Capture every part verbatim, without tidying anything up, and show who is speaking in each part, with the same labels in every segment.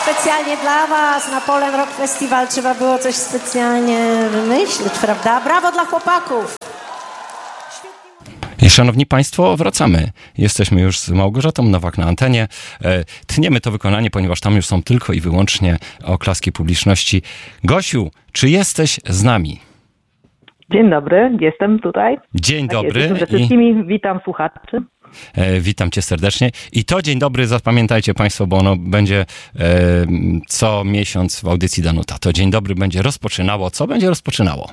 Speaker 1: specjalnie dla was na Polen Rock Festival trzeba było coś specjalnie wymyślić, prawda? Brawo dla chłopaków!
Speaker 2: I szanowni Państwo, wracamy. Jesteśmy już z Małgorzatą Nowak na antenie. E, tniemy to wykonanie, ponieważ tam już są tylko i wyłącznie oklaski publiczności. Gosiu, czy jesteś z nami?
Speaker 3: Dzień dobry, jestem tutaj.
Speaker 2: Dzień
Speaker 3: tak
Speaker 2: dobry.
Speaker 3: Jest, ze wszystkimi I... witam słuchaczy.
Speaker 2: E, witam cię serdecznie. I to dzień dobry, zapamiętajcie Państwo, bo ono będzie e, co miesiąc w audycji Danuta. To dzień dobry będzie rozpoczynało. Co będzie rozpoczynało?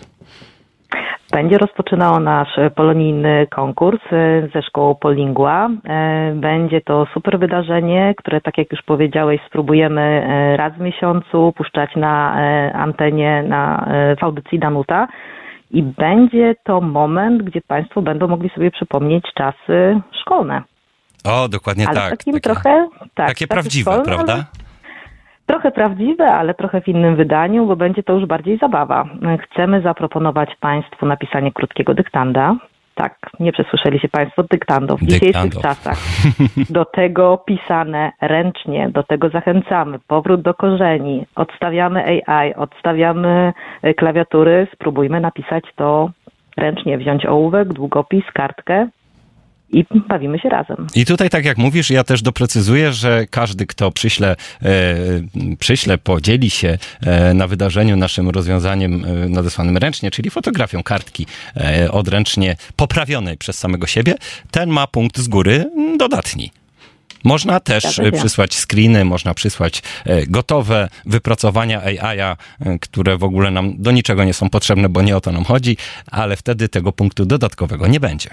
Speaker 3: Będzie rozpoczynało nasz polonijny konkurs ze szkołą Polingua. Będzie to super wydarzenie, które, tak jak już powiedziałeś, spróbujemy raz w miesiącu puszczać na antenie na, w audycji Danuta. I będzie to moment, gdzie Państwo będą mogli sobie przypomnieć czasy szkolne.
Speaker 2: O, dokładnie
Speaker 3: ale
Speaker 2: tak.
Speaker 3: Takim
Speaker 2: takie
Speaker 3: trochę, tak,
Speaker 2: takie prawdziwe, szkolne, prawda?
Speaker 3: Trochę prawdziwe, ale trochę w innym wydaniu, bo będzie to już bardziej zabawa. Chcemy zaproponować Państwu napisanie krótkiego dyktanda. Tak, nie przesłyszeli się Państwo, dyktando w dzisiejszych czasach. Do tego pisane ręcznie, do tego zachęcamy. Powrót do korzeni, odstawiamy A I, odstawiamy klawiatury, spróbujmy napisać to ręcznie, wziąć ołówek, długopis, kartkę i bawimy się razem.
Speaker 2: I tutaj, tak jak mówisz, ja też doprecyzuję, że każdy, kto przyśle, e, przyśle podzieli się e, na wydarzeniu naszym rozwiązaniem e, nadesłanym ręcznie, czyli fotografią kartki e, odręcznie poprawionej przez samego siebie, ten ma punkt z góry dodatni. Można też ja przysłać screeny, można przysłać gotowe wypracowania A I a, które w ogóle nam do niczego nie są potrzebne, bo nie o to nam chodzi, ale wtedy tego punktu dodatkowego nie będzie.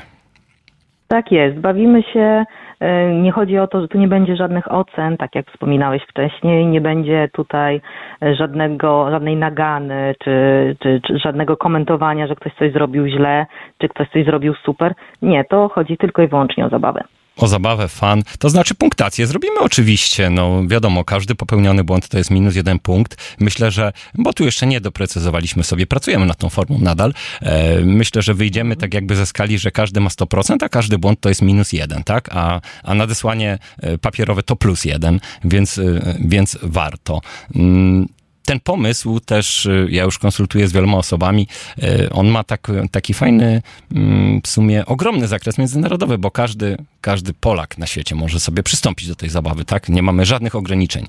Speaker 3: Tak jest, bawimy się, nie chodzi o to, że tu nie będzie żadnych ocen, tak jak wspominałeś wcześniej, nie będzie tutaj żadnego, żadnej nagany, czy, czy, czy żadnego komentowania, że ktoś coś zrobił źle, czy ktoś coś zrobił super. Nie, to chodzi tylko i wyłącznie o zabawę.
Speaker 2: O zabawę, fan, to znaczy punktację zrobimy oczywiście, no wiadomo, każdy popełniony błąd to jest minus jeden punkt. Myślę, że, bo tu jeszcze nie doprecyzowaliśmy sobie, pracujemy nad tą formą nadal, e, myślę, że wyjdziemy tak jakby ze skali, że każdy ma sto procent, a każdy błąd to jest minus jeden, tak? A, a nadesłanie papierowe to plus jeden, więc, więc warto. Mm. Ten pomysł też, ja już konsultuję z wieloma osobami, on ma tak, taki fajny, w sumie ogromny zakres międzynarodowy, bo każdy, każdy Polak na świecie może sobie przystąpić do tej zabawy, tak? Nie mamy żadnych ograniczeń.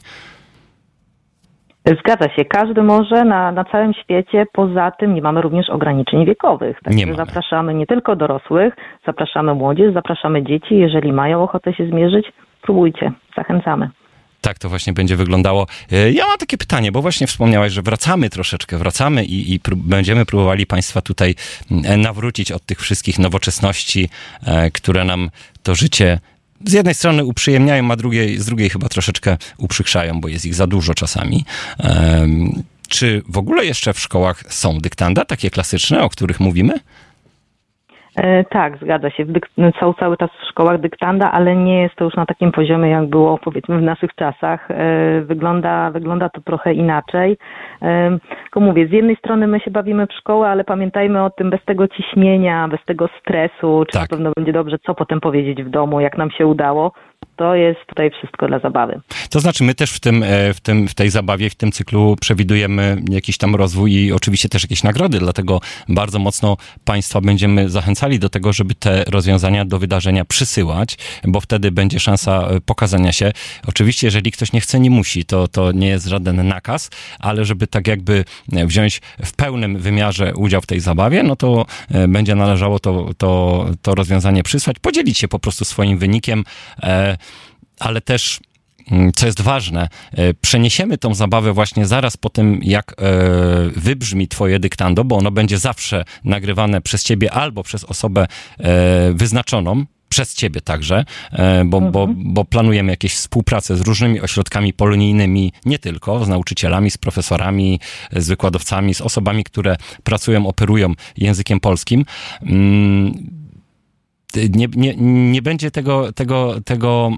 Speaker 3: Zgadza się, każdy może na, na całym świecie, poza tym nie mamy również ograniczeń wiekowych. Także zapraszamy nie tylko dorosłych, zapraszamy młodzież, zapraszamy dzieci, jeżeli mają ochotę się zmierzyć, próbujcie, zachęcamy.
Speaker 2: Tak to właśnie będzie wyglądało. Ja mam takie pytanie, bo właśnie wspomniałaś, że wracamy troszeczkę, wracamy i, i prób- będziemy próbowali Państwa tutaj nawrócić od tych wszystkich nowoczesności, e, które nam to życie z jednej strony uprzyjemniają, a drugiej, z drugiej chyba troszeczkę uprzykrzają, bo jest ich za dużo czasami. E, czy w ogóle jeszcze w szkołach są dyktanda, takie klasyczne, o których mówimy?
Speaker 3: Tak, zgadza się. Dyk- są cały czas w szkołach dyktanda, ale nie jest to już na takim poziomie, jak było powiedzmy w naszych czasach. Wygląda, wygląda to trochę inaczej. Tylko mówię, z jednej strony my się bawimy w szkołę, ale pamiętajmy o tym bez tego ciśnienia, bez tego stresu, czy tak. Na pewno będzie dobrze, co potem powiedzieć w domu, jak nam się udało. To jest tutaj wszystko dla zabawy.
Speaker 2: To znaczy my też w tym, w tym, w tej zabawie, w tym cyklu przewidujemy jakiś tam rozwój i oczywiście też jakieś nagrody, dlatego bardzo mocno Państwa będziemy zachęcali do tego, żeby te rozwiązania do wydarzenia przysyłać, bo wtedy będzie szansa pokazania się. Oczywiście, jeżeli ktoś nie chce, nie musi, to, to nie jest żaden nakaz, ale żeby tak jakby wziąć w pełnym wymiarze udział w tej zabawie, no to będzie należało to, to, to rozwiązanie przysłać, podzielić się po prostu swoim wynikiem, ale też, co jest ważne, przeniesiemy tą zabawę właśnie zaraz po tym, jak wybrzmi twoje dyktando, bo ono będzie zawsze nagrywane przez ciebie albo przez osobę wyznaczoną, przez ciebie także, bo, mhm. bo, bo planujemy jakieś współpracę z różnymi ośrodkami polonijnymi, nie tylko, z nauczycielami, z profesorami, z wykładowcami, z osobami, które pracują, operują językiem polskim. Nie, nie, nie będzie tego, tego, tego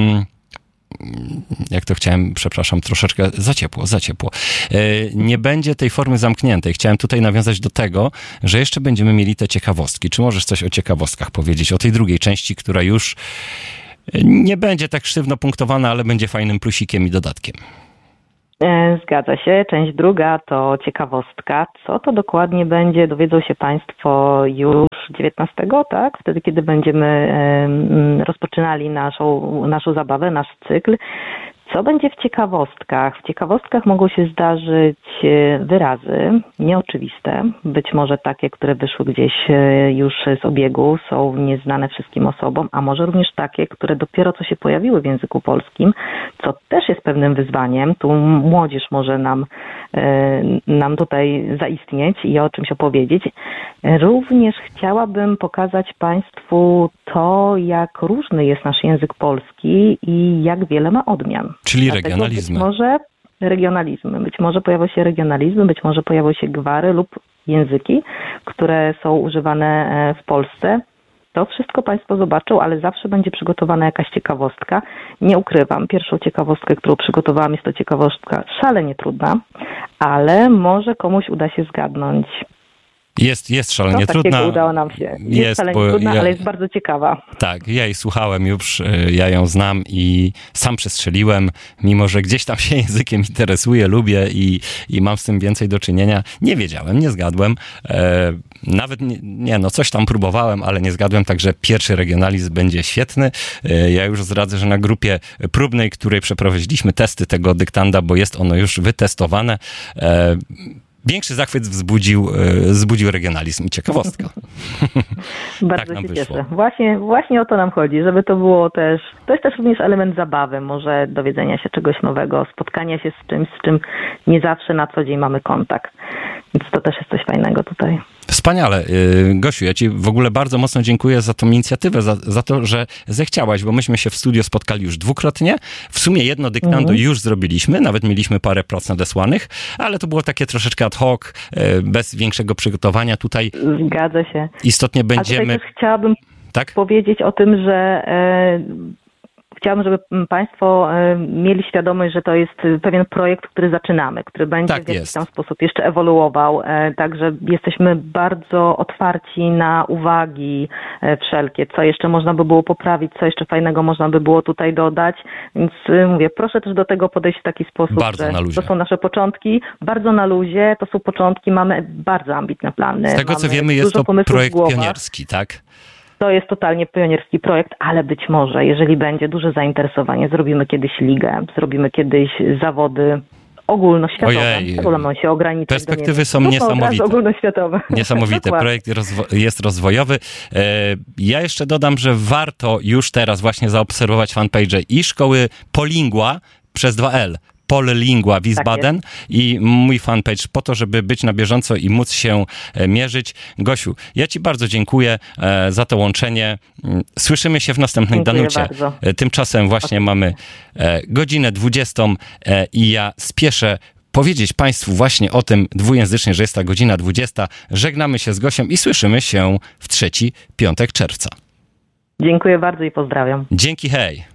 Speaker 2: jak to chciałem, przepraszam, troszeczkę za ciepło, za ciepło. Nie będzie tej formy zamkniętej. Chciałem tutaj nawiązać do tego, że jeszcze będziemy mieli te ciekawostki. Czy możesz coś o ciekawostkach powiedzieć? O tej drugiej części, która już nie będzie tak sztywno punktowana, ale będzie fajnym plusikiem i dodatkiem.
Speaker 3: Zgadza się. Część druga to ciekawostka. Co to dokładnie będzie, dowiedzą się Państwo już dziewiętnastego, tak? Wtedy, kiedy będziemy rozpoczynali naszą, naszą zabawę, nasz cykl. Co będzie w ciekawostkach? W ciekawostkach mogą się zdarzyć wyrazy nieoczywiste, być może takie, które wyszły gdzieś już z obiegu, są nieznane wszystkim osobom, a może również takie, które dopiero co się pojawiły w języku polskim, co też jest pewnym wyzwaniem. Tu młodzież może nam, nam tutaj zaistnieć i o czymś opowiedzieć. Również chciałabym pokazać Państwu to, jak różny jest nasz język polski i jak wiele ma odmian.
Speaker 2: Czyli
Speaker 3: Dlatego
Speaker 2: regionalizmy.
Speaker 3: Być może regionalizmy. Być może pojawią się regionalizmy, być może pojawią się gwary lub języki, które są używane w Polsce. To wszystko Państwo zobaczą, ale zawsze będzie przygotowana jakaś ciekawostka. Nie ukrywam, pierwszą ciekawostkę, którą przygotowałam, jest to ciekawostka szalenie trudna, ale może komuś uda się zgadnąć.
Speaker 2: Jest, jest szalenie
Speaker 3: to
Speaker 2: trudna.
Speaker 3: udało nam się. Jest,
Speaker 2: jest
Speaker 3: szalenie trudna,
Speaker 2: ja,
Speaker 3: ale jest bardzo ciekawa.
Speaker 2: Tak, ja jej słuchałem już, ja ją znam i sam przestrzeliłem, mimo że gdzieś tam się językiem interesuję, lubię i, i mam z tym więcej do czynienia. Nie wiedziałem, nie zgadłem. E, nawet nie, nie, no coś tam próbowałem, ale nie zgadłem, także pierwszy regionalizm będzie świetny. E, ja już zdradzę, że na grupie próbnej, której przeprowadziliśmy testy tego dyktanda, bo jest ono już wytestowane, e, większy zachwyt wzbudził, wzbudził regionalizm i ciekawostka.
Speaker 3: Bardzo
Speaker 2: tak
Speaker 3: się cieszę. Właśnie, właśnie o to nam chodzi, żeby to było też, to jest też również element zabawy, może dowiedzenia się czegoś nowego, spotkania się z czymś, z czym nie zawsze na co dzień mamy kontakt. Więc to też jest coś fajnego tutaj.
Speaker 2: Wspaniale. Gosiu, ja Ci w ogóle bardzo mocno dziękuję za tą inicjatywę, za, za to, że zechciałaś, bo myśmy się w studio spotkali już dwukrotnie. W sumie jedno dyktando mhm. już zrobiliśmy, nawet mieliśmy parę prac nadesłanych, ale to było takie troszeczkę ad hoc, bez większego przygotowania. Tutaj
Speaker 3: zgadza się.
Speaker 2: Istotnie będziemy...
Speaker 3: A tutaj też chciałabym
Speaker 2: tak?
Speaker 3: powiedzieć o tym, że... E... Chciałabym, żeby Państwo mieli świadomość, że to jest pewien projekt, który zaczynamy, który będzie
Speaker 2: tak
Speaker 3: w jakiś
Speaker 2: jest.
Speaker 3: tam sposób jeszcze ewoluował. Także jesteśmy bardzo otwarci na uwagi wszelkie, co jeszcze można by było poprawić, co jeszcze fajnego można by było tutaj dodać. Więc mówię, proszę też do tego podejść w taki sposób,
Speaker 2: bardzo
Speaker 3: że
Speaker 2: na luzie.
Speaker 3: To są nasze początki, bardzo na luzie, to są początki, mamy bardzo ambitne plany.
Speaker 2: Z tego
Speaker 3: mamy
Speaker 2: co wiemy, jest to projekt pionierski, tak?
Speaker 3: To jest totalnie pionierski projekt, ale być może, jeżeli będzie duże zainteresowanie, zrobimy kiedyś ligę, zrobimy kiedyś zawody ogólnoświatowe.
Speaker 2: Ojej,
Speaker 3: Trudno się ograniczyć.
Speaker 2: perspektywy są niesamowite.
Speaker 3: Ogólnoświatowe.
Speaker 2: Niesamowite. Projekt jest rozwojowy. Ja jeszcze dodam, że warto już teraz właśnie zaobserwować fanpage i szkoły Polingua przez dwa L. Polingua Wiesbaden tak i mój fanpage po to, żeby być na bieżąco i móc się mierzyć. Gosiu, ja Ci bardzo dziękuję e, za to łączenie. Słyszymy się w następnej
Speaker 3: dziękuję
Speaker 2: Danucie.
Speaker 3: Bardzo.
Speaker 2: Tymczasem właśnie okay. mamy e, godzinę dwudziestą e, i ja spieszę powiedzieć Państwu właśnie o tym dwujęzycznie, że jest ta godzina dwudziesta. Żegnamy się z Gosią i słyszymy się w trzeci piątek czerwca.
Speaker 3: Dziękuję bardzo i pozdrawiam.
Speaker 2: Dzięki, hej.